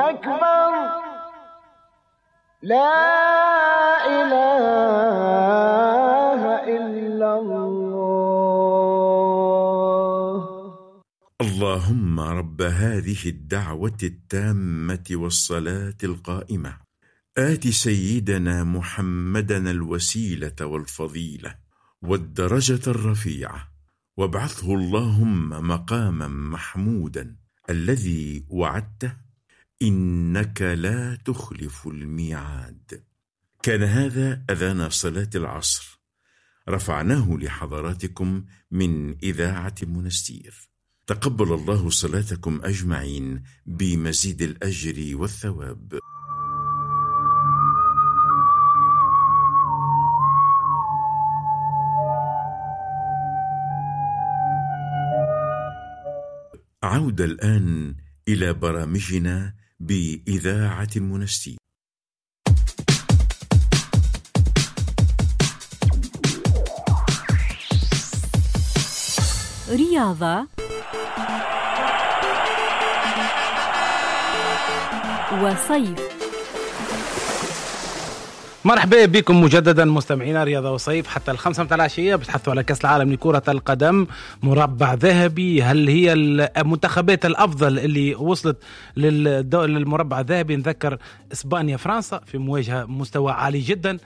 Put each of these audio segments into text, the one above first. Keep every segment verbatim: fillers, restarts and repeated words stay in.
أكبر لا إله إلا الله. اللهم رب هذه الدعوة التامة والصلاة القائمة آت سيدنا محمدًا الوسيلة والفضيلة والدرجة الرفيعة وابعثه اللهم مقامًا محمودًا الذي وعدته إنك لا تخلف الميعاد. كان هذا أذان صلاة العصر، رفعناه لحضراتكم من إذاعة منستير. تقبل الله صلاتكم أجمعين بمزيد الأجر والثواب. عودة الآن إلى برامجنا بإذاعة منستير. رياضة وصيف. مرحبا بكم مجددا مستمعينا رياضة وصيف حتى الخمسة متاع العشية. بتحثوا على كأس العالم لكرة القدم، مربع ذهبي. هل هي المنتخبات الأفضل اللي وصلت للمربع الذهبي؟ نذكر إسبانيا فرنسا في مواجهة مستوى عالي جدا،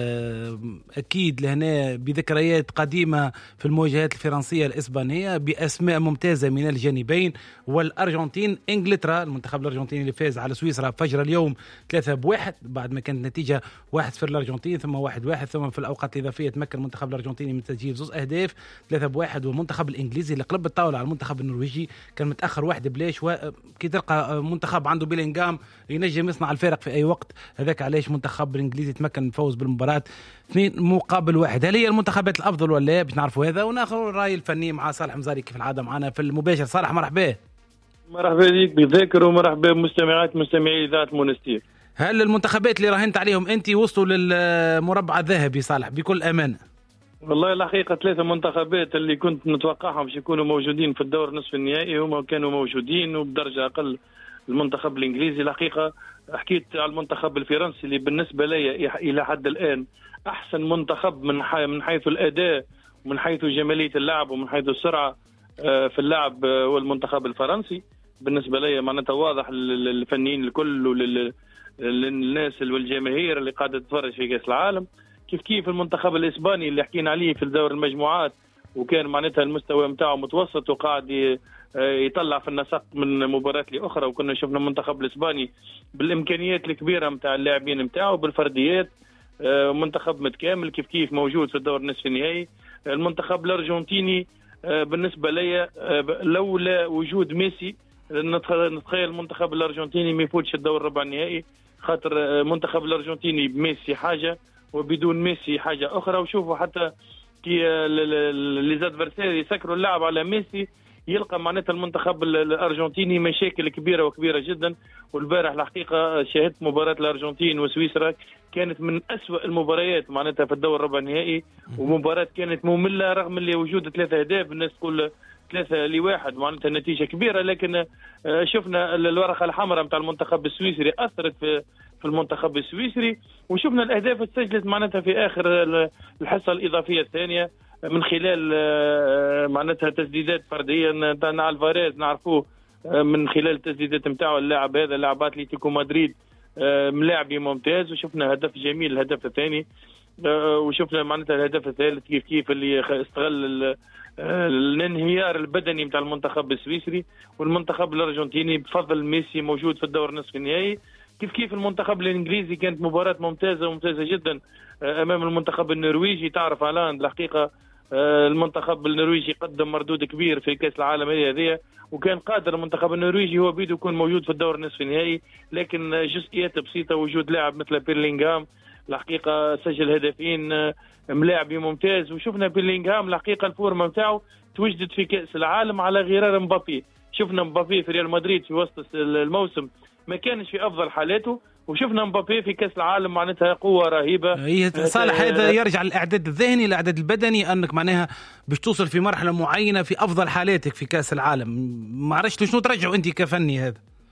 أكيد لهنا بذكريات قديمة في المواجهات الفرنسية الإسبانية بأسماء ممتازة من الجانبين. والأرجنتين إنجلترا، المنتخب الأرجنتيني اللي فاز على سويسرا فجر اليوم ثلاثة بواحد بعد ما كانت نتيجة واحد في الأرجنتين ثم واحد واحد، ثم في الأوقات الإضافية تمكن المنتخب الأرجنتيني من تسجيل زوز أهداف ثلاثة بواحد. والمنتخب الإنجليزي اللي قلب الطاولة على المنتخب النرويجي كان متأخر واحد بلاش، وكي تلقى منتخب عنده بيلينغهام ينجم يصنع الفارق في أي وقت، هذاك علاش منتخب الإنجليزي تمكن من الفوز بالمباراة اثنين مقابل واحد. هل هي المنتخبات الأفضل ولا لا؟ باش نعرفوا هذا وناخذ الرأي الفني مع صالح مزاري كيف العادة معنا في المباشر. صالح مرحبا. مرحبا بك بذاكر ومرحبا بمستمعات مستمعي إذاعة منستير. هل المنتخبات اللي راهنت عليهم انت وصلوا للمربع الذهبي صالح بكل امانه؟ والله الحقيقه ثلاثه منتخبات اللي كنت متوقعهم باش يكونوا موجودين في الدور نصف النهائي هم كانوا موجودين وبدرجه اقل. المنتخب الانجليزي الحقيقه حكيت على المنتخب الفرنسي اللي بالنسبه لي الى حد الان احسن منتخب من من حيث الاداء ومن حيث جماليه اللعب ومن حيث السرعه في اللعب، والمنتخب الفرنسي بالنسبه لي معناتها واضح للفنيين الكل ولل للناس والجماهير اللي قاعدة تتفرج في كأس العالم. كيف كيف المنتخب الإسباني اللي حكينا عليه في دور المجموعات وكان معناتها المستوى متاعه متوسط وقاعد يطلع في النسق من مباراة لأخرى، وكنا شفنا المنتخب الإسباني بالإمكانيات الكبيرة متاع اللاعبين متاعه بالفرديات منتخب متكامل كيف كيف موجود في الدور نصف النهائي. المنتخب الأرجنتيني بالنسبة لي لولا وجود ميسي نتخيل المنتخب الأرجنتيني ما يفوتش الدور ربع النهائي، خاطر منتخب الأرجنتيني بميسي حاجة وبدون ميسي حاجة أخرى. وشوفوا حتى كي لي زادفرسير يسكروا اللعب على ميسي يلقى معناتها المنتخب الأرجنتيني مشاكل كبيرة وكبيرة جدا. والبارح الحقيقة شاهدت مباراة الأرجنتين وسويسرا كانت من أسوأ المباريات معناتها في الدور ربع النهائي، ومباراة كانت مملة رغم اللي وجود ثلاثة أهداف. الناس تقول ثلاثة لواحد معناتها نتيجة كبيرة، لكن شفنا الورقة الحمراء متاع المنتخب السويسري أثرت في في المنتخب السويسري، وشفنا الأهداف تسجلت معناتها في آخر الحصة الإضافية الثانية من خلال معناتها تسديدات فردية نتاع الفاريز نعرفوه من خلال التسديدات نتاعو. اللاعب هذا لاعب أتلتيكو مدريد ملاعبي ممتاز، وشفنا هدف جميل الهدف الثاني، وشفنا معناتها الهدف الثالث كيف كيف اللي استغل الانهيار البدني نتاع المنتخب السويسري. والمنتخب الارجنتيني بفضل ميسي موجود في الدور نصف النهائي. كيف كيف المنتخب الانجليزي كانت مباراة ممتازة وممتازة جدا امام المنتخب النرويجي. تعرف هالاند الحقيقة المنتخب النرويجي قدم مردود كبير في كأس العالم هذه، وكان قادر المنتخب النرويجي هو بيده يكون موجود في الدور نصف النهائي، لكن جزئيات بسيطة وجود لاعب مثل بيلينغهام الحقيقة سجل هدفين ملاعبي ممتاز. وشفنا بيلينغهام الحقيقة الفورمة نتاعو توجدت في كأس العالم على غرار مبابي. شفنا مبابي في ريال مدريد في وسط الموسم ما كانش في أفضل حالاته، وشفنا مبابي في كأس العالم معناتها قوة رهيبة. هي صالح هذا يرجع للإعداد الذهني الإعداد البدني، أنك معناها باش توصل في مرحلة معينة في أفضل حالاتك في كأس العالم. ما عرفتش شنو ترجعوا أنت كفني هذا.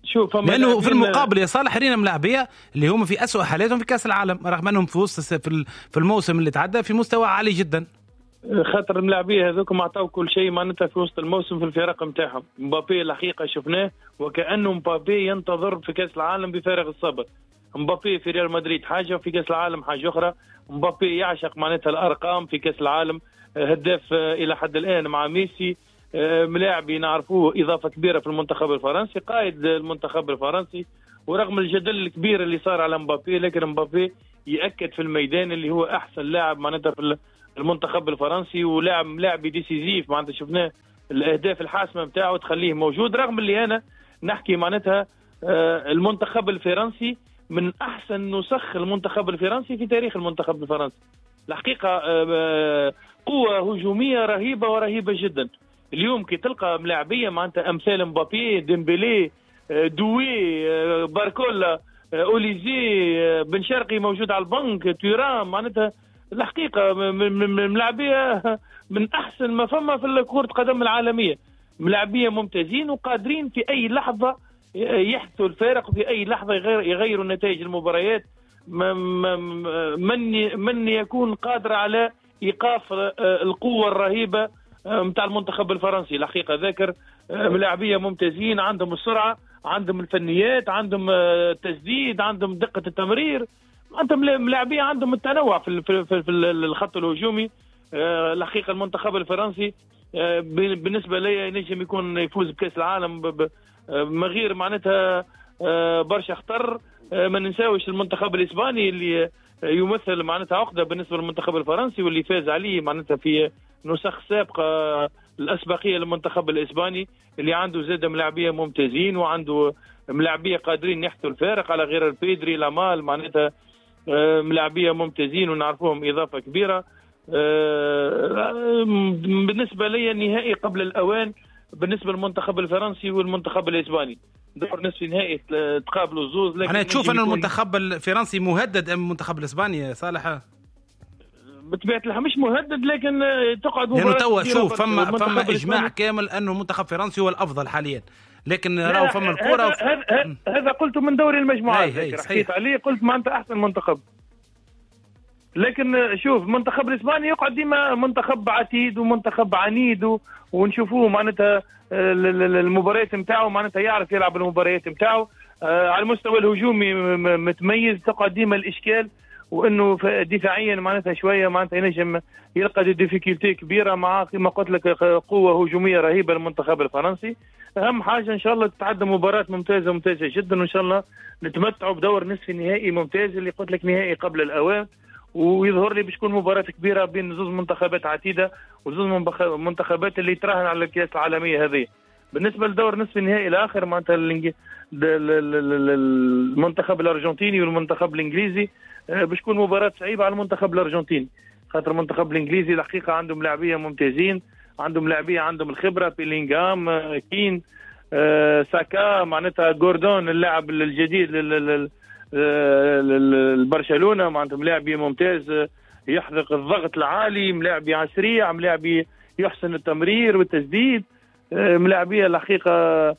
شوف لانه في المقابل يا صالح رينا ملاعبيه اللي هم في أسوأ حالاتهم في كاس العالم رغم انهم في وسط في الموسم اللي تعدى في مستوى عالي جدا. خاطر الملاعبيه هذوك ما عطاو كل شيء معناتها في وسط الموسم في الفرق نتاعهم. مبابي الحقيقه شفناه وكانه مبابي ينتظر في كاس العالم بفارغ الصبر. مبابي في ريال مدريد حاجه وفي كاس العالم حاجه اخرى. مبابي يعشق معناتها الارقام في كاس العالم، هداف الى حد الان مع ميسي، ملاعبي نعرفوه اضافه كبيره في المنتخب الفرنسي، قائد المنتخب الفرنسي. ورغم الجدل الكبير اللي صار على مبابي لكن مبابي ياكد في الميدان اللي هو احسن لاعب معناتها في المنتخب الفرنسي، ولاعب لاعبي ديسيزيف معناتها شفناه الاهداف الحاسمه نتاعو تخليه موجود. رغم اللي انا نحكي معناتها المنتخب الفرنسي من احسن نسخ المنتخب الفرنسي في تاريخ المنتخب الفرنسي. الحقيقه قوه هجوميه رهيبه ورهيبه جدا. اليوم كي تلقى ملاعبيه معناتها امثال مبابي، ديمبلي، دوي، باركولا، اوليزي، بن شرقي موجود على البنك، تيران، معناتها الحقيقه ملاعبيه من احسن ما فما في كرة القدم العالميه. ملاعبيه ممتازين وقادرين في اي لحظه يحدثوا الفارق، في اي لحظه يغير يغيروا نتائج المباريات. من من يكون قادر على ايقاف القوه الرهيبه نتاع المنتخب الفرنسي. الحقيقه ذاكر ملاعبيه ممتازين، عندهم السرعه، عندهم الفنيات، عندهم التسديد، عندهم دقه التمرير، عندهم ملاعبيه، عندهم التنوع في في, في الخط الهجومي. الحقيقه المنتخب الفرنسي بالنسبه لي نجم يكون يفوز بكاس العالم من غير معناتها برشا خطر. ما ننساوش المنتخب الاسباني اللي يمثل معناتها عقده بالنسبه للمنتخب الفرنسي واللي فاز عليه معناتها في نسخ سابقه الاسبقيه للمنتخب الاسباني، اللي عنده زاد ملاعبيه ممتازين وعنده ملاعبيه قادرين يحثوا الفارق على غير البيدري لامال، معناتها ملاعبيه ممتازين ونعرفوهم اضافه كبيره. بالنسبه لي النهائي قبل الاوان بالنسبه للمنتخب الفرنسي والمنتخب الاسباني، دور نصف نهائي تقابلوا الزوز. لكن انا تشوف ان المنتخب الفرنسي مهدد ام المنتخب الاسباني صالح؟ بطبيعه الحال مش مهدد، لكن تقعد لانه يعني توا شوف فما فما اجماع كامل انه المنتخب الفرنسي هو الافضل حاليا، لكن راهو فما الكره هذا هذا, هذا قلته من دوري المجموعات، حكيت عليه قلت ما انت احسن منتخب. لكن شوف المنتخب الاسباني يقعد ديما منتخب عتيد ومنتخب عنيد، ونشوفوه معناتها المباريات نتاعو معناتها يعرف يلعب المباريات نتاعو على المستوى الهجومي متميز. تقعد ديما الاشكال وانه دفاعيا معناتها شويه معناتها ينجم يلقى دي ديفيكولتي كبيره مع كما قلت لك قوه هجوميه رهيبه للمنتخب الفرنسي. اهم حاجه ان شاء الله تتعدى مباراه ممتازه ممتازه جدا، وان شاء الله نتمتعوا بدور نصف النهائي ممتاز اللي قلت لك نهائي قبل الاوان، ويظهر لي باش تكون مباراه كبيره بين زوج منتخبات عتيده وزوج منتخبات اللي تراهن على الكاس العالميه هذه. بالنسبه لدور نصف النهائي الاخر معناتها المنتخب الارجنتيني والمنتخب الانجليزي باش تكون مباراه صعيبه على المنتخب الارجنتيني، خاطر المنتخب الانجليزي الحقيقه عندهم لاعبيه ممتازين، عندهم لاعبيه عندهم الخبره، بيلينغهام، كين، ساكا، معناتها جوردون اللاعب الجديد للبرشلونه، معناتهم لاعبي ممتاز يحرق الضغط العالي، ملاعبي سريع، ملاعبي يحسن التمرير والتسديد، ملاعبيه الحقيقه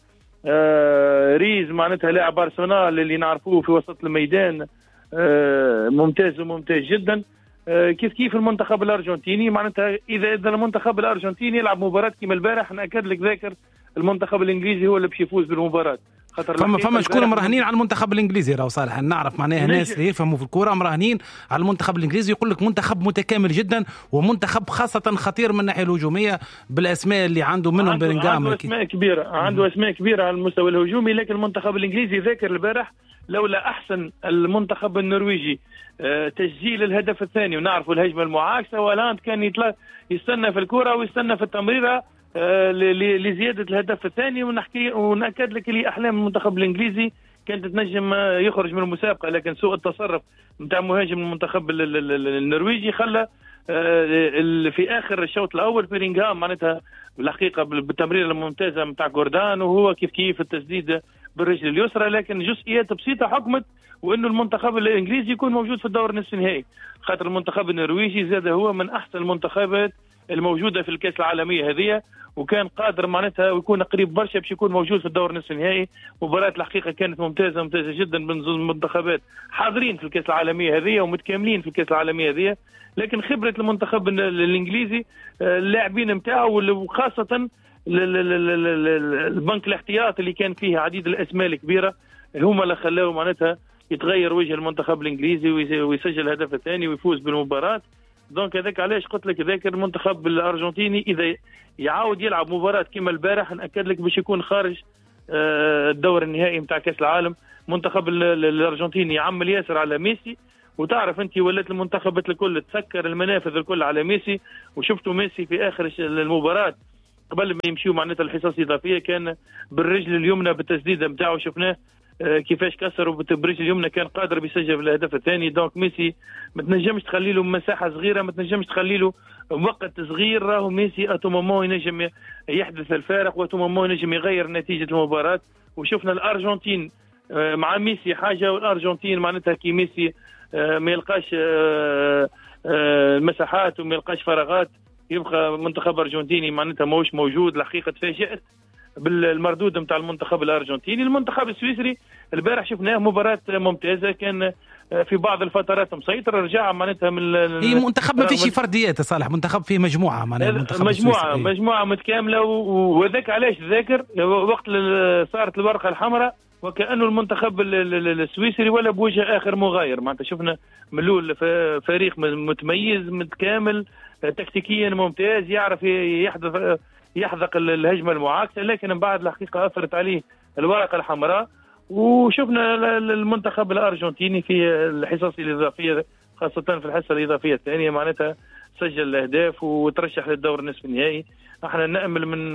ريز معناتها لاعب ارسنال اللي نعرفوه في وسط الميدان ممتاز وممتاز جدا. كيف كيف المنتخب الارجنتيني معناتها اذا اذا المنتخب الارجنتيني يلعب مباراه كيما البارح ناكد لك ذاكر المنتخب الانجليزي هو اللي باش يفوز بالمباراه. فما فما شكون مراهنين على المنتخب الانجليزي راهو صالح، نعرف معناها ناس اللي يفهموا في الكوره مراهنين على المنتخب الانجليزي، يقول لك منتخب متكامل جدا ومنتخب خاصه خطير من الناحيه الهجوميه بالاسماء اللي عنده منهم بيلينغهام. عنده اسماء كبيره عنده اسماء كبيره على المستوى الهجومي، لكن المنتخب الانجليزي ذاكر البارح لولا احسن المنتخب النرويجي تسجيل الهدف الثاني ونعرفوا الهجمه المعاكسه، ولاند كان يطلع يستنى في الكره ويستنى في التمريره لزياده الهدف الثاني. ونحكي ونأكد لك اللي احلام المنتخب الانجليزي كانت تنجم يخرج من المسابقه، لكن سوء التصرف نتاع مهاجم المنتخب النرويجي خلى في اخر الشوط الاول بيلينغهام معناتها الحقيقه بالتمريره الممتازه نتاع جوردان، وهو كيف كيف التسديد بالرجل اليسرى، لكن جزئيات بسيطه حكمت وانه المنتخب الانجليزي يكون موجود في الدور نصف النهائي، خاطر المنتخب النرويجي زاد هو من احسن المنتخبات الموجوده في الكاس العالميه هذه، وكان قادر معناتها ويكون قريب برشا باش يكون موجود في الدور نصف النهائي. مباراه الحقيقه كانت ممتازه ممتازه جدا بين زوج منتخبات حاضرين في الكاس العالميه هذه ومتكاملين في الكاس العالميه هذه، لكن خبره المنتخب الانجليزي اللاعبين نتاعو وخاصه البنك الاحتياط اللي كان فيه عديد الاسماء الكبيره هما اللي خلاو معناتها يتغير وجه المنتخب الانجليزي ويسجل الهدف الثاني ويفوز بالمباراه. دونك هذاك علاش قلت لك ذاك المنتخب الارجنتيني اذا يعاود يلعب مباراه كما البارح ناكد لك باش يكون خارج الدور النهائي نتاع كاس العالم. منتخب الارجنتيني يعمل ياسر على ميسي، وتعرف انت ولات المنتخبات الكل تسكر المنافذ الكل على ميسي، وشفتوا ميسي في اخر المباراه قبل ما يمشيوا معناتها الحصص الاضافيه كان بالرجل اليمنى بالتسديده نتاعو شفناه كيفاش كسر وبالرجل اليمنى كان قادر بيسجل الهدف الثاني. دونك ميسي ما تنجمش تخلي له مساحه صغيره، ما تنجمش تخلي له وقت صغير. راهو ميسي اتومومون ينجم يحدث الفارق واتومومون ينجم يغير نتيجه المباراه. وشفنا الارجنتين مع ميسي حاجه والارجنتين معناتها كي ميسي ما يلقاش المساحات وما يلقاش فراغات يبقى منتخب ارجنتيني معناتها ماهوش موجود. الحقيقه تفاجأت بالمردود نتاع المنتخب الارجنتيني. المنتخب السويسري البارح شفناه مباراه ممتازه، كان في بعض الفترات مسيطر، رجع معناتها من هي منتخب ما فيش فرديات صالح، منتخب فيه مجموعه معناتها مجموعه مجموعه متكامله. وذاك علاش ذاكر وقت صارت الورقه الحمراء وكأنه المنتخب السويسري ولا بوجه آخر مغاير. معناتها شفنا ملول فريق متميز متكامل تكتيكيا ممتاز، يعرف يحذف يحذق الهجمة المعاكسة، لكن من بعد الحقيقة أثرت عليه الورقة الحمراء. وشفنا المنتخب الأرجنتيني في الحصص الإضافية خاصة في الحصة الإضافية الثانية معناتها سجل الأهداف وترشح للدور النصف النهائي. احنا نأمل من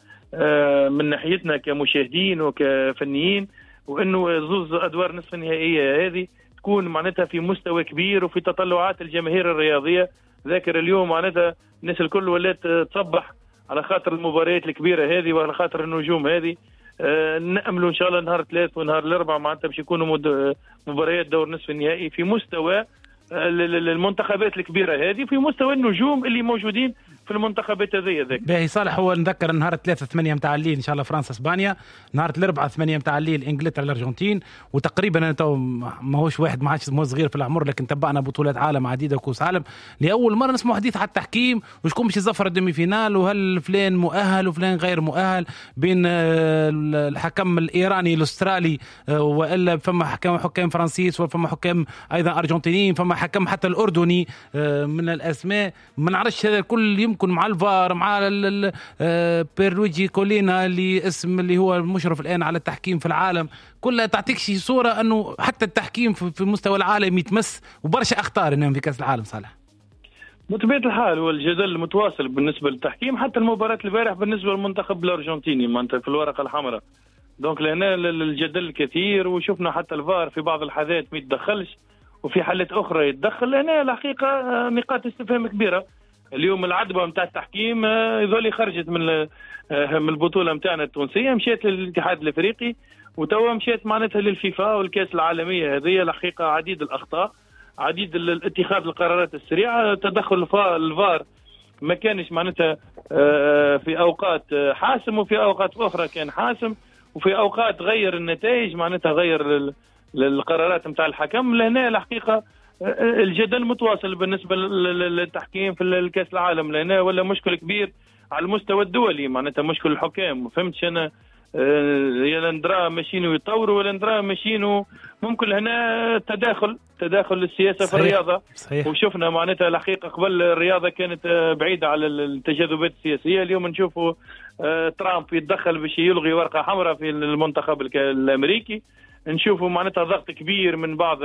من ناحيتنا كمشاهدين وكفنيين وانه زوز ادوار نصف النهائيه هذه تكون معناتها في مستوى كبير وفي تطلعات الجماهير الرياضيه. ذاكر اليوم معناتها الناس الكل ولات تصبح على خاطر المباريات الكبيره هذه وعلى خاطر النجوم هذه. آه نأملوا ان شاء الله نهار الثلاث ونهار الاربعاء معناتها باش يكونوا مباريات دور نصف النهائي في مستوى المنتخبات الكبيره هذه، في مستوى النجوم اللي موجودين في المنتخبات هذه. ذاك باهي صالح، هو نذكر نهار الثلاثة ثمانية متاع الليل ان شاء الله فرنسا اسبانيا، نهار الاربعاء ثمانية متاع الليل انجلترا الارجنتين. وتقريبا انا تو ماهوش واحد ما عادش صغير في العمر، لكن تبعنا بطولات عالم عديده وكؤوس عالم لاول مره نسمع حديث على التحكيم وشكون باش يظفر الدمي فينال وهل فلان مؤهل وفلان غير مؤهل بين الحكم الايراني الاسترالي والا فما حكام حكام فرنسيس وفما حكام ايضا ارجنتينيين، فما حكم حتى الاردني من الاسماء ما نعرفش. هذا الكل يمكن مع الفار مع بيرلويجي كولينا اللي اسم اللي هو المشرف الان على التحكيم في العالم، كلها تعطيك شي صوره انه حتى التحكيم في المستوى العالمي يتمس وبرشا اخطار انهم في كاس العالم. صالح بطبيعه الحال والجدل المتواصل بالنسبه للتحكيم، حتى المباراه البارح بالنسبه للمنتخب الارجنتيني معناتها في الورقه الحمراء. دونك لهنا الجدل الكثير، وشفنا حتى الفار في بعض الحالات ما يتدخلش وفي حالات اخرى يتدخل. هنا الحقيقه نقاط استفهام كبيره. اليوم العدبه نتاع التحكيم يظل خرجت من من البطوله نتاعنا التونسيه، مشات للاتحاد الافريقي وتوا مشات معناتها للفيفا والكاس العالميه. هذه الحقيقه عديد الاخطاء، عديد اتخاذ القرارات السريعه، تدخل الفار ما كانش معناتها في اوقات حاسم وفي اوقات اخرى كان حاسم، وفي اوقات غير النتائج معناتها غير القرارات نتاع الحكم. لهنا الحقيقه الجدل متواصل بالنسبه للتحكيم في الكاس العالم، لهنا ولا مشكل كبير على المستوى الدولي معناتها مشكل الحكام. ما فهمتش انا يا ندرا ماشيين يطوروا ولا ندرا ماشيين ممكن هنا تداخل تداخل السياسه في الرياضه. صحيح. وشفنا معناتها الحقيقه قبل الرياضه كانت بعيده على التجاذبات السياسيه، اليوم نشوفوا ترامب يتدخل باش يلغي ورقه حمراء في المنتخب الامريكي، نشوفوا معناتها ضغط كبير من بعض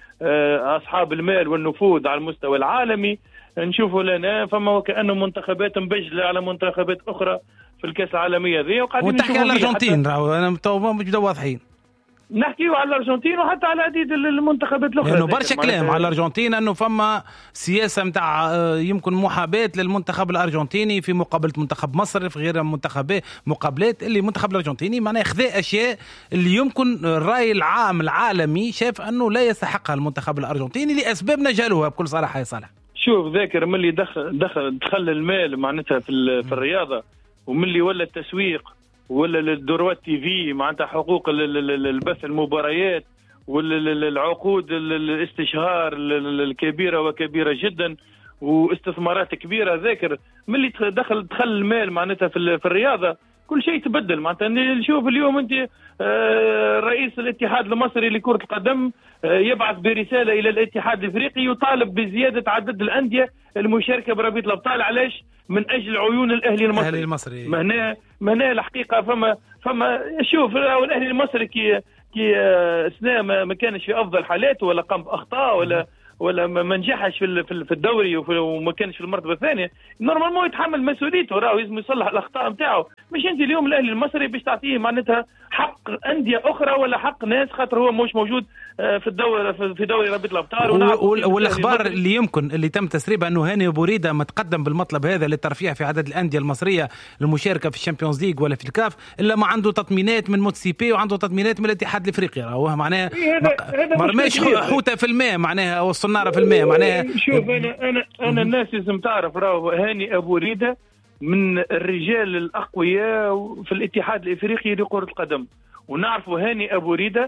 اصحاب المال والنفوذ على المستوى العالمي، نشوفوا لنا فما وكأنه منتخبات مبجله على منتخبات اخرى في الكاس العالميه ذي. وقاعدين ونحكي على الارجنتين راهو انا تو مش واضحين، نحكيوا على الارجنتين وحتى على عديد المنتخبات الاخرى لانه يعني برشا كلام على الارجنتين انه فما سياسه نتاع يمكن محاباه للمنتخب الارجنتيني في مقابله منتخب مصر في غير منتخبات مقابلات اللي المنتخب الارجنتيني معناه خذا اشياء اللي يمكن الراي العام العالمي شاف انه لا يستحقها المنتخب الارجنتيني لاسباب نجهلوها بكل صراحه. يا صالح شوف ذاكر من اللي دخل دخل دخل المال معناتها في في الرياضه، ومن اللي ولا التسويق ولا الدروات تي في معناتها حقوق البث المباريات والعقود الاستشهار الكبيره وكبيره جدا واستثمارات كبيره. ذاكر من اللي دخل دخل المال معناتها في الرياضه كل شيء تبدل. معناتها نشوف اليوم انت رئيس الاتحاد المصري لكرة القدم يبعث برسالة إلى الاتحاد الافريقي يطالب بزيادة عدد الأندية المشاركة برابطة الأبطال. علاش؟ من أجل عيون الأهلي المصري. المصري. مهنا مهنا الحقيقة فما فما شوف الأهلي المصري كي كي سنة ما كانش في أفضل حالاته ولا قام بأخطاء ولا ولا ما نجحش في في الدوري وما كانش في المرتبه الثانيه، نورمالمون يتحمل مسؤوليته، راهو لازم يصلح الاخطاء نتاعو. مش انت اليوم الاهلي المصري باش تعطيه معناتها حق انديه اخرى ولا حق ناس خاطر هو مش موجود في الدوري في دوري رابطه الابطال. والاخبار اللي يمكن اللي تم تسريبها انه هاني بوريده متقدم بالمطلب هذا للترفيه في عدد الانديه المصريه للمشاركه في الشامبيونز ليج ولا في الكاف، الا ما عنده تطمينات من موتسيبي وعنده تطمينات من الاتحاد الافريقي. راهو معناها ما رماش حوته في الماء معناها او الصناره في الماء معناها. شوف انا انا انا الناس لازم تعرف راهو هاني ابو ريده من الرجال الاقوياء في الاتحاد الافريقي لكرة القدم، ونعرفوا هاني ابو ريده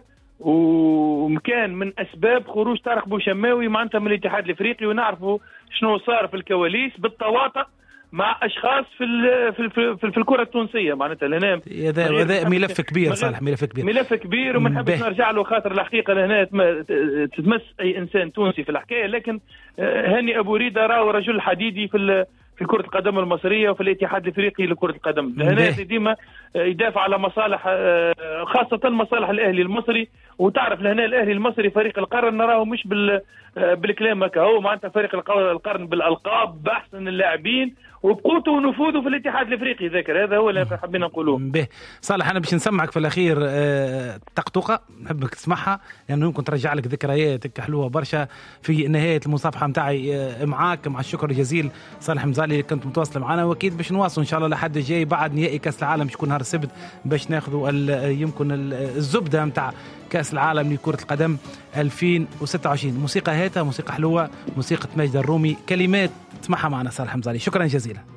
ومكان من اسباب خروج طارق بوشماوي معناتها من الاتحاد الافريقي، ونعرفوا شنو صار في الكواليس بالتواطؤ مع اشخاص في في في, في الكره التونسيه معناتها لهنا. هذا ملف كبير صالح، ملف كبير ملف كبير وما نحبش نرجع له خاطر الحقيقه لهنا تتمس اي انسان تونسي في الحكايه. لكن هاني ابو ريده راهو رجل حديدي في في كرة القدم المصرية وفي الاتحاد الافريقي لكرة القدم. هنا ديما يدافع على مصالح خاصة مصالح الاهلي المصري، وتعرف لهنا الاهلي المصري فريق القرن نراه مش بال بالكلام هكا، هو معناتها فريق القرن بالالقاب باحسن اللاعبين وبقوته ونفوذه في الاتحاد الافريقي. ذاكر هذا هو اللي حابين نقولوه. به صالح انا باش نسمعك في الاخير طقطقه نحبك تسمعها لانه يمكن ترجع لك ذكريات حلوه برشا في نهايه المصافحه نتاعي معاك. مع الشكر الجزيل صالح مزالي كنت متواصل معنا، واكيد باش نواصل ان شاء الله لحد الجاي بعد نهائي كاس العالم باش يكون نهار السبت باش ناخذوا يمكن الزبده نتاع كاس العالم لكرة القدم ألفين وستة وعشرين. موسيقى هاتها موسيقى حلوة، موسيقى ماجد الرومي، كلمات تسمعها معنا صالح مزالي. شكرا جزيلا.